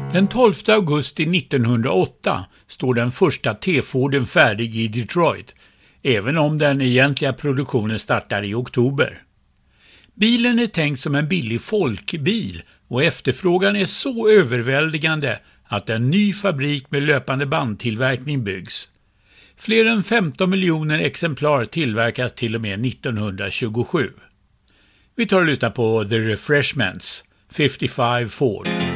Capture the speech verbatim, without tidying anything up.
Den tolfte augusti nittonhundraåtta står den första T-Forden färdig i Detroit, även om den egentliga produktionen startar i oktober. Bilen är tänkt som en billig folkbil och efterfrågan är så överväldigande att en ny fabrik med löpande bandtillverkning byggs. Fler än femton miljoner exemplar tillverkas till och med nittonhundratjugosju. Vi tar och lyssnar på The Refreshments, femtiofem Ford.